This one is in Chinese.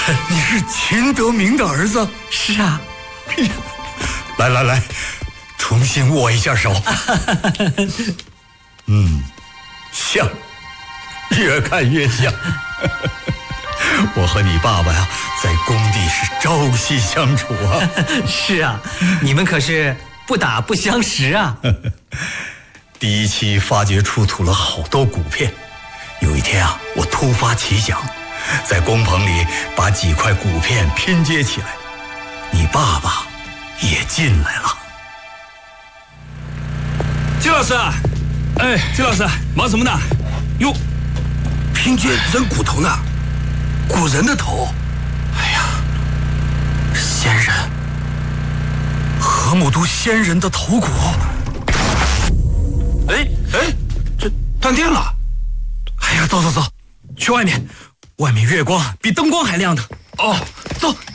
你是秦德明的儿子？ 是啊。 来，重新握一下手。像，越看越像。我和你爸爸呀，在工地是朝夕相处啊。 是啊，你们可是不打不相识啊。 第一期发掘出土了好多骨片，有一天啊，我突发奇想，在工棚里把几块骨片拼接起来，你爸爸也进来了。 金老师，金老师，忙什么呢？哟， 拼接人骨头呢，古人的头。 哎呀，仙人，河姆都仙人的头骨。 这断电了。 哎呀，走，去外面，外面月光比灯光还亮呢。 哦，走。